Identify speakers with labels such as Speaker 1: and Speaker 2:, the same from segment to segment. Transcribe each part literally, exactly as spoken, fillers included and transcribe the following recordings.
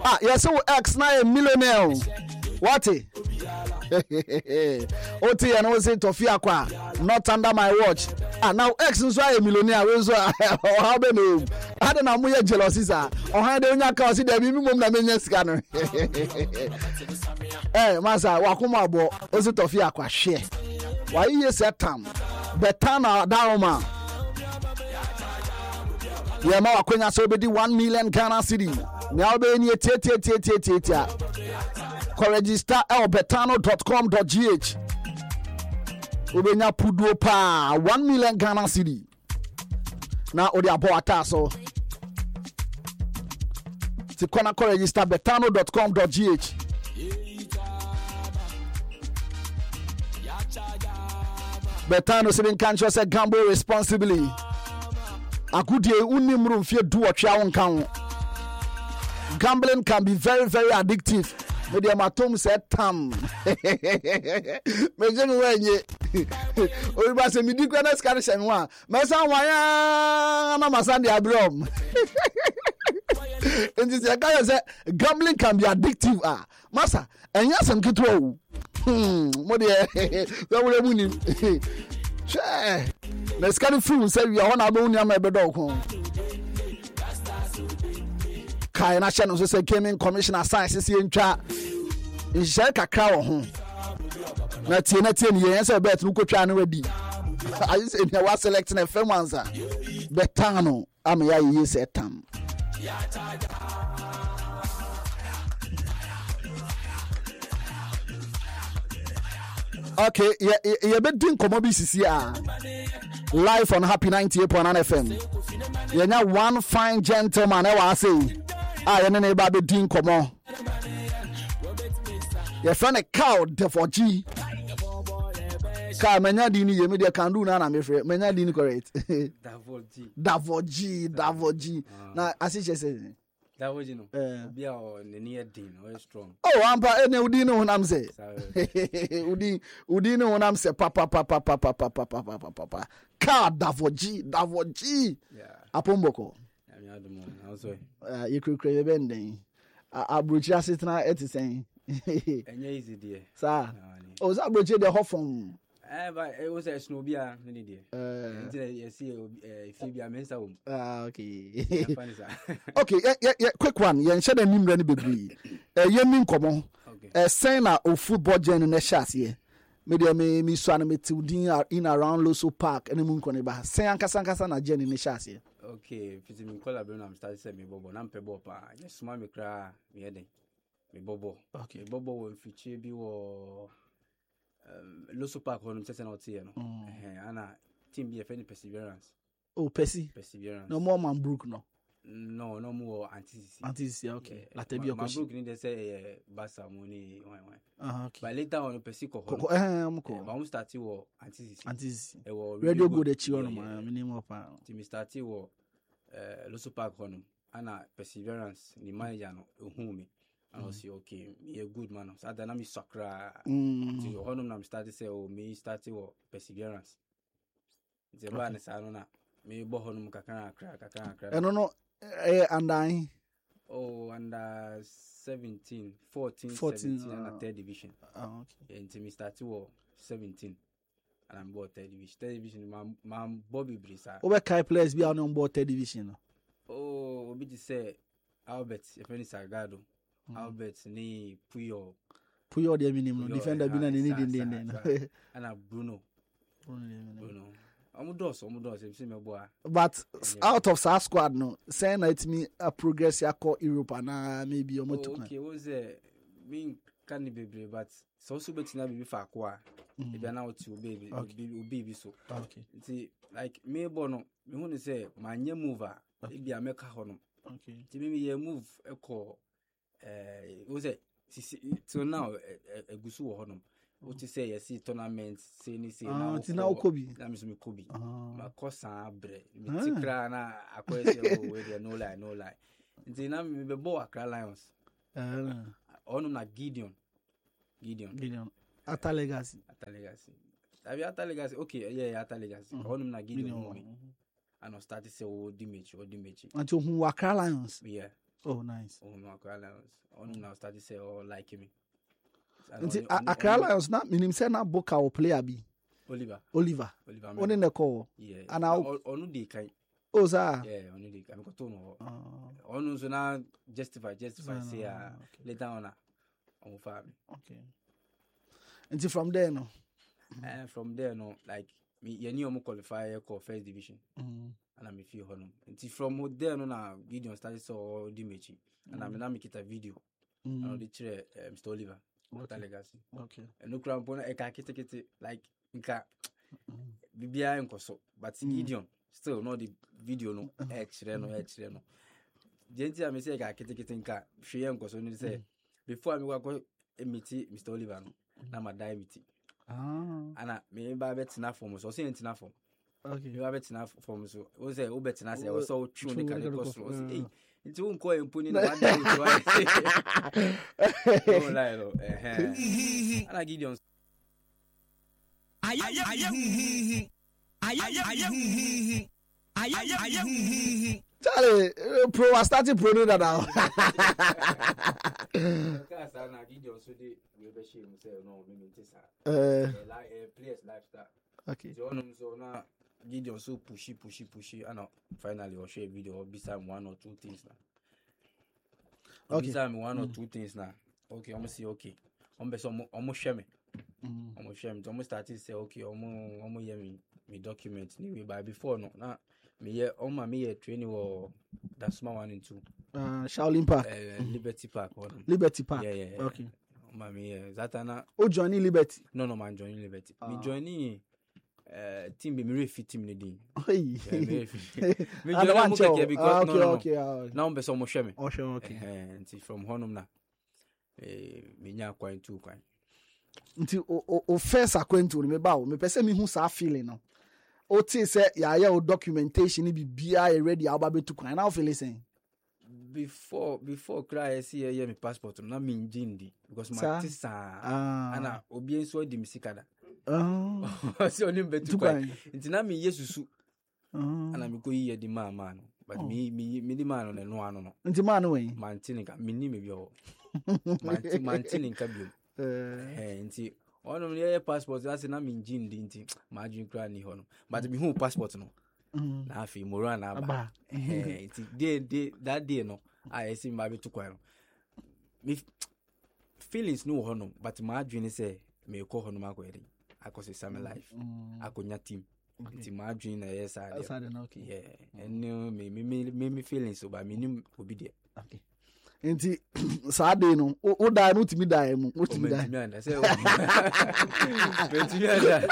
Speaker 1: Ah, yes, so X na a millionaire. What? Oti and was it Tofia Kwa, not under my watch. Ah, now X is a millionaire. How many? I don't know more jealousy, sir. Or how do you cause it the minimum dimension scanner? Eh, Masa, Wakuma bo, was it Tofia Kwa share? Why you say tam? Betana Dauma. Yama Wakwenya so be one million Ghana city. Now be near Tia Tia Tia Tia Tia. Register at betano dot com dot g h. Ubenya pudo pa one million Ghana city. Now odi abo ataso. Ti kona ko register betano dot com dot g h. Betano sibin kancho say gamble responsibly. Akudie unimru mfie du otwa wonkan. Gambling can be very very addictive. Media matom said tam. Meje no wenye. O ba se midi kwa na skare shenwa. Mesa wanya na masande abrom. And this guy say gambling can be addictive ah. Masa, enya sem kitwa o. Hmm, mo de we wure mu ni. Che. Na skare fu say we ho na ba uni ama ebedo ko. Kai na channel so say gaming commissioner science si ntwa nhye kakra wo ho na tie na tie ni yen say bet no kotwa na wadi ayi say ni wa select na fam answer betano am ya yi say tam okay ye ye be din komo bi sisi a live on Happy ninety-eight point nine F M ye nya one fine gentleman e wa say ah, you know about the Dean Komo. Your friend a cow, therefore G. Car Menadini, you media can do none, I'm afraid. Menadini correct.
Speaker 2: Davo G.
Speaker 1: Davo G, Davo G. Now, as she said,
Speaker 2: that was you know, be our near Dean, very strong.
Speaker 1: Oh, I'm pa any Udino when I'm say. Udi Udino when I'm say, Papa, Papa, Papa, Papa, Papa, Papa, Papa. Car Davo G, Davo G. Yeah. Apomboko. Uh, you could create a bending. I brought you sit now at the same.
Speaker 2: And easy, dear.
Speaker 1: Sir, oh, that brought you the hot from.
Speaker 2: Eh, but it was a snowbia, dear. Uh, you see, if you be a men's home. Ah, okay. Okay, yeah, yeah, quick one. You should have named any baby. A young common. A signer of football gen in the chassis. Media me, me, son, me to dinner in around Loso Park and the moon coneba. Say, Uncle Sankasana gen in the chassis. Okay, if you collaborate, I'm starting to say me bobo. I'm pe bobo. Just smile me cry. Me heading. Me bobo. Okay. Me bobo will feature be wo. Um, Loso Park on certain out here. No. Eh, Anna team be a friendly perseverance. Oh, persi. Perseverance. No more man brook no. No, no more antithesis. Antithesis, okay. La te be a question. Man brook need to say basa money. Uh okay. But later on, persi ko. Eh, I'm ko. But we start wo antithesis. Antithesis. Radio go the chiwo no ma. Minimum pa. Team start wo. Uh, Loso Park honum ana perseverance ni manager no ehu me and I say okay me a good man so that na me sakra to honum na me start say oh me start wo perseverance the man say no na me bo honum kakra kakra kakra kakra no no eh and oh under seventeen fourteen seventeen and third division oh okay and me start wo seventeen. And I'm board third division. Third division, my my Bobby Brisa. Over Kai players be on board third division. Oh, we just say Albert, if any Sagado, Albert, ni Puyo. Puyo, the minimum defender, be an Indian. And a Bruno. Bruno. I'm dos, I'm dos. I'm saying, boy. But out of our squad, no, saying that me a progress ya call Europe and maybe your motor. Okay, was there being candy baby, but so so better na baby for aqua. If you're now to baby, baby so. Okay. See, like me bono, me want to say my new mover. If you make a honum. Okay. See me ye move a call. Uh, was it? So now a gusu honum. What you say? You see tournaments. Say ni say now. It's now Kobe. That means me Kobe. My cousin Abre. Me tikra na akwese we there no lie no lie. See now me be boy Accra Lions. Uh. Honum na Gideon. Gideon. Gideon. Ata Legacy. Ata Legacy. Have you Ata Legacy? Okay, yeah, yeah, Ata Legacy. Mm-hmm. Honum na Gideon. Mm-hmm. And I started to say, oh, Dimechi, oh, Dimechi. Until who Accra Lions? Yeah.
Speaker 1: Oh, nice.
Speaker 2: Oh, no, Accra Lions. On now started to say, oh, like me.
Speaker 1: Nti Accra Lions na minim say na boka o player bi.
Speaker 2: Oliver.
Speaker 1: Oliver.
Speaker 2: Oliver.
Speaker 1: Oni ne call.
Speaker 2: Yeah.
Speaker 1: And
Speaker 2: onu dey kai.
Speaker 1: Oh, sir.
Speaker 2: Yeah, onu dey kai. Me ko to no. Onu so na justify justify say ah later on ah. On farm.
Speaker 1: Okay. Nti from there no.
Speaker 2: And from there no like me ye ni omo qualify for first division.
Speaker 1: Mm.
Speaker 2: And I me feel honum. Nti from there no na Gideon started so di mechi. And I me na make it a video.
Speaker 1: Mm.
Speaker 2: And they chere Mister Oliver. Water legacy.
Speaker 1: Okay.
Speaker 2: And no crown pona e ka kete kete like nka bibia enkoso but Gideon still no the video no e chere no e chere no. Jenti am say ka kete kete nka hwe enkoso no say before me go meet Mister Oliver no na ma die meet.
Speaker 1: Ah.
Speaker 2: Ana me ba betina form so say entina form.
Speaker 1: Okay.
Speaker 2: Me ba betina form so o say o betina say o so tune the kind of so say nti unko empuni na wada uto ai no lie no eh ana Gideon
Speaker 3: aya aya aya aya aya aya
Speaker 1: Charlie, pro was starting pro no now.
Speaker 2: Because ana Gideon so dey we be share mo say no me me tisa
Speaker 1: Eh
Speaker 2: like players lifestyle.
Speaker 1: Okay.
Speaker 2: So no so na Gideon so pushy pushy pushy and finally o share video or bisa one or two things na.
Speaker 1: Okay.
Speaker 2: Bisa one or two things na. Okay, I'm say okay. I'm be so I'm share me.
Speaker 1: Mm.
Speaker 2: I'm share me. I'm start to say okay, I'm I'm hear me me document ni by before no na me here on my me training or that small one and two.
Speaker 1: Uh, Shaolin Park.
Speaker 2: Uh, Liberty Park.
Speaker 1: Liberty Park.
Speaker 2: Yeah, yeah, yeah.
Speaker 1: Okay.
Speaker 2: My me Zatana.
Speaker 1: Oh, joining Liberty.
Speaker 2: No, no, man, joining Liberty.
Speaker 1: Ah.
Speaker 2: Me joining uh team be me fit team ni din.
Speaker 1: Hey.
Speaker 2: Me
Speaker 1: And
Speaker 2: join
Speaker 1: one
Speaker 2: mo
Speaker 1: show.
Speaker 2: keke because
Speaker 1: Ah,
Speaker 2: no
Speaker 1: okay,
Speaker 2: no.
Speaker 1: okay. ah,
Speaker 2: Now be so mo share me.
Speaker 1: Oh, sure, okay.
Speaker 2: Eh, nti from honum na. Eh, me nya kwan two kwan.
Speaker 1: Nti o o o first acquaintance me ba o me pese me hu sa feeling no. O ti say ya ya o documentation ni bibia e ready aba betu kwan na o feel saying.
Speaker 2: Before before cry see here me passport na me njindi because my
Speaker 1: Sir?
Speaker 2: tisa
Speaker 1: Ah.
Speaker 2: ana obi enso di misikada.
Speaker 1: Ah.
Speaker 2: So onim betu kwan. Nti na me yesusu
Speaker 1: Ah.
Speaker 2: ana me ko yi di ma ma no. But
Speaker 1: Oh.
Speaker 2: me me me di ma no na no ano no.
Speaker 1: Nti man we.
Speaker 2: Mantini ka me ni me bi o. Manti mantini nka bi o.
Speaker 1: Eh.
Speaker 2: Eh nti ono me passport na se na me njindi nti ma adwin kra ni ho no. But me hu passport no.
Speaker 1: Mm.
Speaker 2: Na afi moro na aba.
Speaker 1: Aba.
Speaker 2: Eh nti day day that day no I see ma be to kwan no. Me feelings no ho no but ma adwin say me ko ho no ma ko eri. Akose same life.
Speaker 1: Mm.
Speaker 2: Akonya team. Nti ma adwin na yes ade.
Speaker 1: That's how okay.
Speaker 2: Yeah. And me me me me feelings so ba me nim obi de.
Speaker 1: Okay. Nti saa day no o da no timi da mu. O timi da.
Speaker 2: Me anda say o. Me timi anda.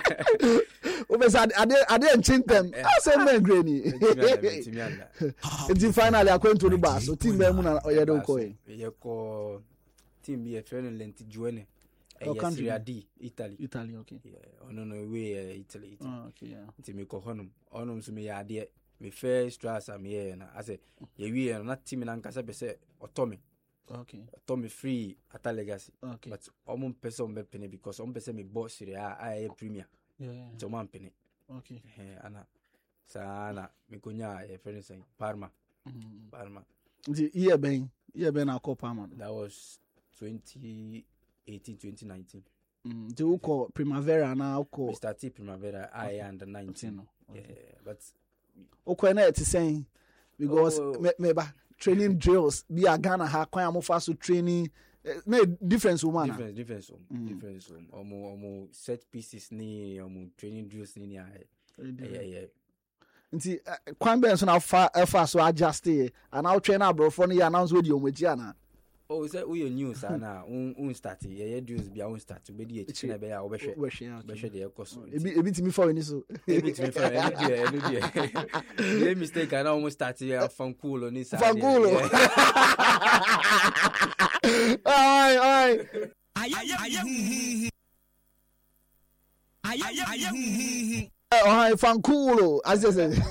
Speaker 1: O be say ade ade enchintem. I say men grey ni.
Speaker 2: Me timi anda.
Speaker 1: Nti finally acquaintance no ba so team be mu na o ye do ko e.
Speaker 2: Ye ko team be friend lenti joine.
Speaker 1: Oh,
Speaker 2: Eh
Speaker 1: country.
Speaker 2: Serie D Italy.
Speaker 1: Italy, okay.
Speaker 2: Yeah, ono no we uh, Italy. Italy.
Speaker 1: Oh, okay, yeah.
Speaker 2: Nti me ko honum. Onum so me ya de me first stress am here na. I say ye we na team na nkasa be say otomi.
Speaker 1: Okay.
Speaker 2: Otomi free at legacy.
Speaker 1: Okay.
Speaker 2: But omum person be penny because om person me boss Serie A I premier.
Speaker 1: Yeah.
Speaker 2: So man penny.
Speaker 1: Okay.
Speaker 2: Eh ana sana me konya e friend say Parma.
Speaker 1: Mm.
Speaker 2: Parma.
Speaker 1: Nti year ben, year ben akọ Parma.
Speaker 2: That was twenty eighteen twenty nineteen.
Speaker 1: Mm. Nti uko Primavera na
Speaker 2: We
Speaker 1: uko
Speaker 2: started Primavera I under nineteen.
Speaker 1: no.
Speaker 2: Yeah, but
Speaker 1: uko na eti saying because
Speaker 2: Oh.
Speaker 1: me, me ba training drills be a Ghana ha kwan amofa so training eh, na difference woman.
Speaker 2: difference difference um,
Speaker 1: Mm.
Speaker 2: difference um, omo omo set pieces ni omo training drills ni ni aye. Yeah, yeah.
Speaker 1: Nti eh, kwan ben so na fa fa so adjust e and now train abrofo no ya announce we di omoji ana.
Speaker 2: Oh, say we news ana un un start yeah yeah drills bia un start be di e na be ya obehwe.
Speaker 1: We hwe.
Speaker 2: Obehwe de ekoso.
Speaker 1: Ebi ebi timi for ni so.
Speaker 2: Ebi timi fa enu dia enu dia. The mistake ana almost start ya fankulo ni sa.
Speaker 1: Fankulo. Ai ai.
Speaker 3: aya aya aya aya
Speaker 1: Oh, hi, fanculo. As I said.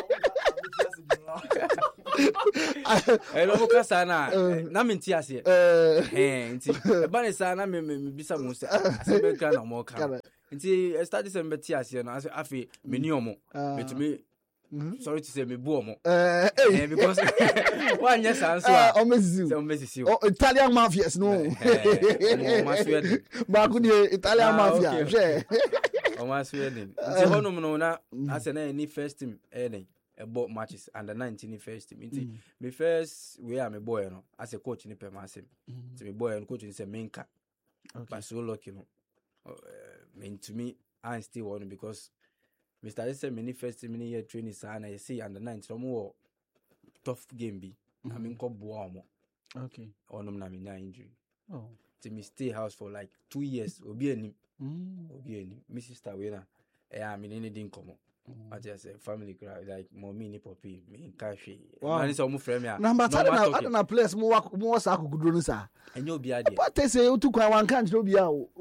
Speaker 2: Eh no ka sana na menti ase.
Speaker 1: Eh,
Speaker 2: Eh nti e ba ne sa na me me bisa mo se ase be ka na mo ka.
Speaker 1: Cara.
Speaker 2: Nti e start sem beti ase no ase afi meni omo.
Speaker 1: Ah.
Speaker 2: Betumi sorry to say me boom.
Speaker 1: Uh,
Speaker 2: hey. Because one yes answer.
Speaker 1: Oh, Missus Oh, Missus Oh, Italian mafias no. Bagudi Italian mafia. Share.
Speaker 2: Oh, my Sweden. The honum no na as an any first team any about matches under nineteen first team. Mm. Me first we are me boy no as a coach in Pemasim. To me boy and coach is a main cat. But so lucky no. Uh, mean to me I still want because Mister I said many first team year training and I see under nine some more tough game be. I mean ko boamo.
Speaker 1: Okay.
Speaker 2: Onum na me injury.
Speaker 1: Oh.
Speaker 2: To me stay house for like two years. Obi any.
Speaker 1: Mm.
Speaker 2: Obi any. My sister wena. Eh I mean anything come. I just say family crowd like mommy ni poppy me in cash. Man is almost friend me.
Speaker 1: Number ten na na place mo wa mo sa akugudro no sa.
Speaker 2: Enyo obi ade.
Speaker 1: What they say otu kwan wan kan jiro bia o.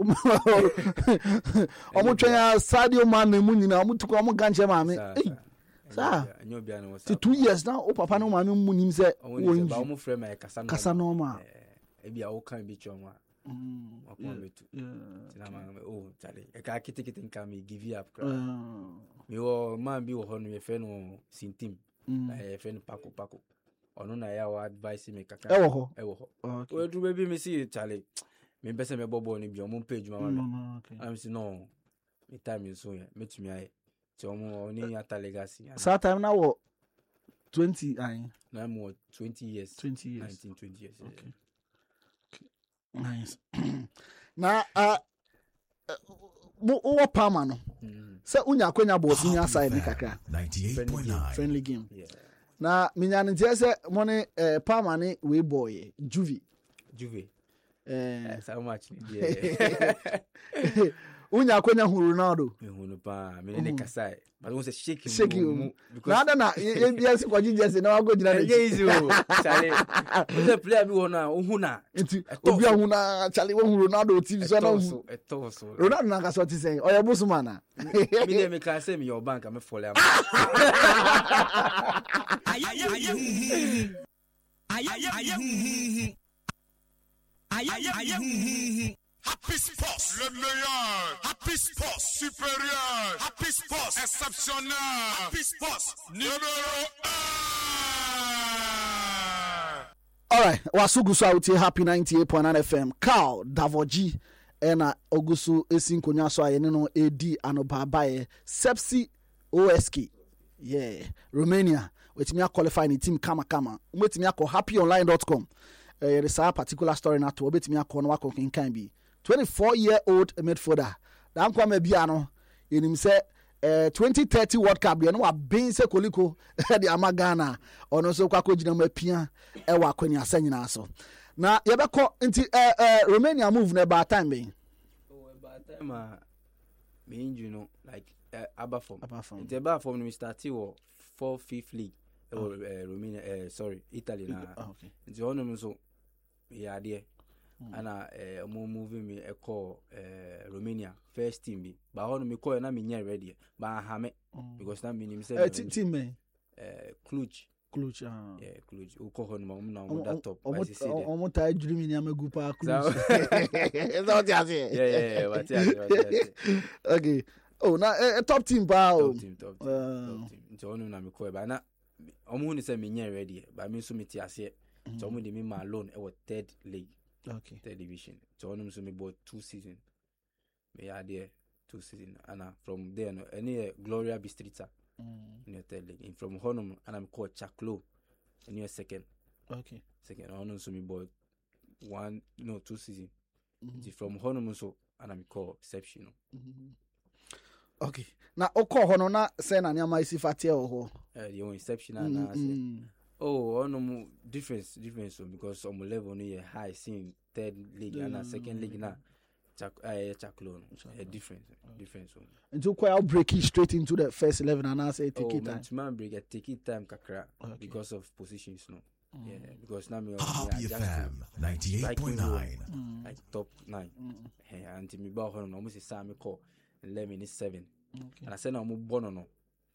Speaker 1: Omo twenya Sadio Mane mu nyina omo tukwa omo ganche maame. Eh. Sa.
Speaker 2: Enyo obi ane was.
Speaker 1: two years now o papa no maame mu nim se
Speaker 2: wo ba omo friend me kasa no.
Speaker 1: Kasa no ma.
Speaker 2: Eh bia wo kan bi choma.
Speaker 1: Mm.
Speaker 2: Yeah. Oh, Charlie. I can't kiti kiti nka me give you up. Me wo man bi wo ho no ye fe no sintim. Na ye fe no pako pako. Ono na ya wa advice me kaka.
Speaker 1: E wo ho.
Speaker 2: E wo ho. O edu baby me see Charlie. Me pese me bobo ni bi omo page mama.
Speaker 1: Okay.
Speaker 2: I'm say no. Me time is so ya. Me tumi aye. Ti omo oni ata legacy.
Speaker 1: Sa time na wo twenty aye.
Speaker 2: Na mo twenty years.
Speaker 1: twenty years.
Speaker 2: nineteen twenty years.
Speaker 1: Okay. Nice. Na uh wo Parma no. Se unya kwenya bo senior side ni kakra.
Speaker 3: ninety-eight point nine
Speaker 1: Friendly game.
Speaker 2: Yeah.
Speaker 1: Na minya ntia se mo ne eh, Parma ni we boy Juve.
Speaker 2: Juve.
Speaker 1: Eh
Speaker 2: so much. Yeah.
Speaker 1: Unya kwenya hu Ronaldo.
Speaker 2: Me hu no pa, me ne kasai. But won say shake him.
Speaker 1: Shake him. Because na na e bia se kwaji jese na wago jina na.
Speaker 2: Yes o. Chale. The player bi won na hu na.
Speaker 1: Nti obi hu na chale wo hu Ronaldo T V so na hu.
Speaker 2: Eto so.
Speaker 1: Ronaldo na ka so ti say oya busuma na.
Speaker 2: Me ne me kan say me your bank am follow am.
Speaker 3: Aye aye. Aye aye. Aye aye. Happy Sports, le meilleur. Happy Sports, supérieur. Happy Sports, exceptionnel. Happy Sports, numéro un.
Speaker 1: All right, wasugu so out here Happy ninety-eight point nine F M. Carl Davoji ena ogusu esinkonya so ayene no edi anobabaye Sepsi O S K. Yeah, Romania. Wetimi qualify ni team kama kama. Wetimi akọ happy online dot com. Eh uh, there is a particular story na to wetimi akọ no akọ kan bi. twenty-four year old midfielder. Dan kwa me bia no yenim se eh twenty thirty World Cup de no wa ben se koliko de amagana ono so kwa kogina mapia e wa kwanya sanyina so. Na yebekọ nti eh eh Romania move na ba time ben.
Speaker 2: Oh ba time ah me inju no like uh, aba form.
Speaker 1: Aba form.
Speaker 2: The aba form we start wo four fifth league or uh, Romania uh, sorry Italy na.
Speaker 1: Oh, okay.
Speaker 2: Nti ono so ya de ana eh mo movie me e call eh Romania first team bi ba hono me call na me nya ready ba ha me because na me nim say
Speaker 1: eh team me
Speaker 2: eh Cluj
Speaker 1: Cluj ah
Speaker 2: yeah Cluj o call hono mo na mo that top
Speaker 1: I see say omo ta adwiri me nya magu pa Cluj
Speaker 2: is that what you say yeah yeah yeah what you
Speaker 1: okay oh na a top team pa
Speaker 2: top team top team top team nti hono na me call ba na omo ni say me nya ready ba me so me ti ase so omo de me ma alone e wo third league.
Speaker 1: Okay.
Speaker 2: Television. So on so me bought two season. Me had there two season. And uh, from there no any uh, Gloria Bistrica.
Speaker 1: Mm.
Speaker 2: In your third league. And from Honum and I'm called Chaklo. In your second.
Speaker 1: Okay.
Speaker 2: Second. On so me bought one no two season.
Speaker 1: Mm-hmm.
Speaker 2: From Honum so and I'm called Exceptional.
Speaker 1: Mm-hmm. Okay. Na oko hono na say na nyama isi fatia ho.
Speaker 2: Eh the exceptional na say. Oh, no difference, difference because on my level no high seeing third league mm. and second league na chak uh, Chaklo a difference, difference.
Speaker 1: And so quite break it straight into the first eleven and I say take
Speaker 2: oh,
Speaker 1: it time.
Speaker 2: Man break it take it time kakra okay. Because of positions no. Mm. Yeah, because now me
Speaker 3: Happy F M ninety-eight point nine
Speaker 2: like top nine. Mm. Hey, and me ba hono no mo say Sam call eleven is seven. Okay. And I say no mo bono no.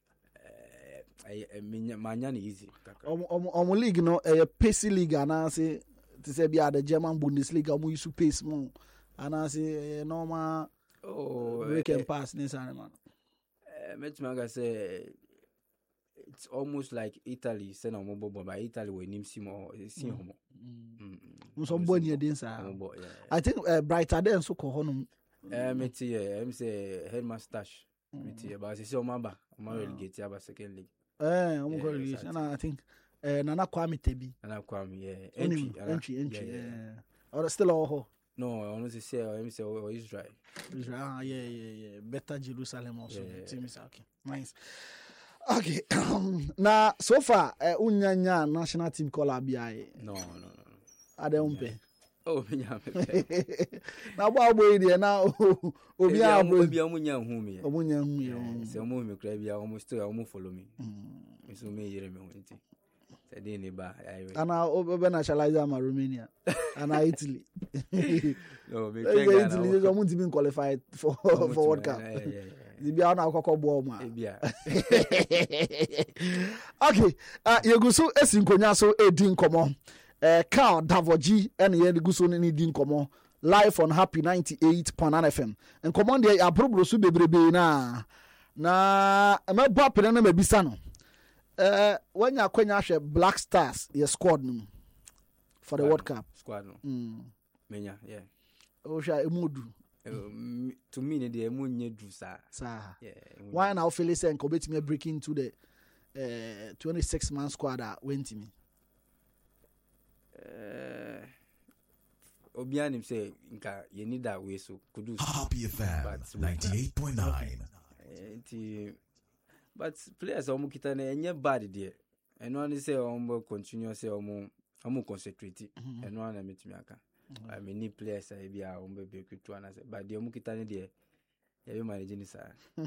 Speaker 2: I manya easy.
Speaker 1: Omo omo league no a pace league and I say to say be the German Bundesliga omo use pace mo and I say normal
Speaker 2: oh
Speaker 1: we can pass this animal.
Speaker 2: Eh met maga say it's almost like Italy send on mobile but Italy we name sim or sim homo
Speaker 1: so boni edin I think uh, brighter than so ko honum
Speaker 2: eh meti eh em say headmaster meti but say o maba o ma relegate aba second league
Speaker 1: eh o mo go release and I think uh, Nana Kwame Tebi
Speaker 2: Nana Kwame yeah entry
Speaker 1: entry entry yeah or still all
Speaker 2: no I want to say em say o Israel
Speaker 1: Israel yeah yeah yeah better Jerusalem also yeah. Team is okay nice. Okay. Now, so far, uh, unyanya national team call A B I.
Speaker 2: No, no, no.
Speaker 1: Ade umpe.
Speaker 2: Oh, minya.
Speaker 1: Na ba boy there now. Obi a boy.
Speaker 2: Obi amunya hu me.
Speaker 1: Omunya hu me.
Speaker 2: Se omo me kra bia omo still omo follow me. Me so me yere me wonti. Se dey ne ba.
Speaker 1: Ana obe nationalize am Romania. Ana Italy.
Speaker 2: No, me
Speaker 1: Italy they omo team qualified for for World Cup.
Speaker 2: Yeah, yeah.
Speaker 1: Zibia na akoko bo ma.
Speaker 2: Ebia.
Speaker 1: Okay, uh yegusu esinkonya so edi nkomo. Eh Carl Davoji ene yegusu ni di nkomo live on Happy ninety-eight point nine F M. Nkomo de abrobro so bebrebe na na mebo apene na mabisa no. Eh wanya kwanya hwe Black Stars ye squad no for the World Cup.
Speaker 2: Squad no.
Speaker 1: Mm.
Speaker 2: Menya, yeah.
Speaker 1: O sha emudu.
Speaker 2: Um, to me, the emunye do sa.
Speaker 1: Sa.
Speaker 2: Yeah.
Speaker 1: Why now Philly saying Kobet me breaking into the uh, twenty-six man squad that went to me?
Speaker 2: Uh, Obianim say inka you need that way so could do.
Speaker 3: Happy F M ninety-eight point nine.
Speaker 2: But players omo kita na enye bad there. And one say omo continue say omo omo concentrate. And one na metimi aka. I mean, ni players I be a umbe be kutu ana but the omukita ne de ya be manage ni sa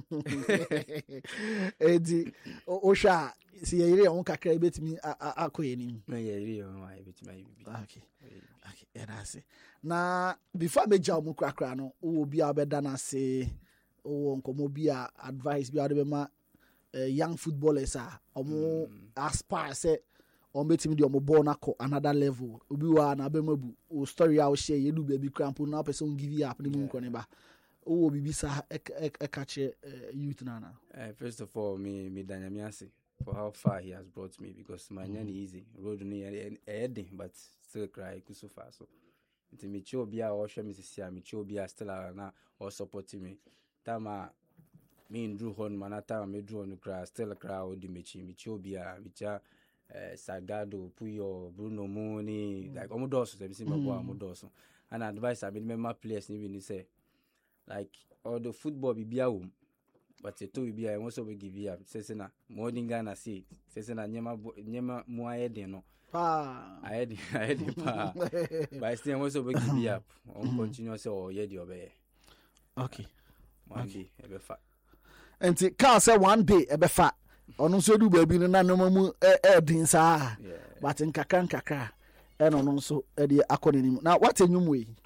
Speaker 1: edi o sha si yire on kakra betimi akoye ni
Speaker 2: na yire o ma betimi ayi bi
Speaker 1: okay okay yeah that's it na before me jaw mu kakra no wo bi a be da na se wo nkomo bi a advice bi a de ma young footballers a omo aspire say on betimi de omo ball na ko another level obi wa na be mabu o story a o share you do baby cramp na person give you up ni mu nko ba o bibi sa e catch youth nana.
Speaker 2: Uh, first of all me me danyamiase for how far he has brought me because my mm-hmm. easy road ni heading but still cry so far so nti me chi obi a o hwe me sisia me chi obi a still na o support me tama me ndru hon manata me dru on cry still cry o di me chi me chi obi a me cha Uh, Sagado, Puyo, Bruno Mooney, like Omodoso, I'm saying about Omodoso. And advice I mean, my players even say, like, all the football be be a home, but the two be I also will give you up. Says na morning Ghana see, says na Nyama Nyama Muaede no.
Speaker 1: Pa,
Speaker 2: I had I had pa, but I still also will give you up. On continuous or yedi obey.
Speaker 1: Okay,
Speaker 2: one day, ever fat.
Speaker 1: And the car say one day, ever fat. Ono so du baby no na no mu e din sa but nkaka nkaka e no no so e de akonenim na what enyum we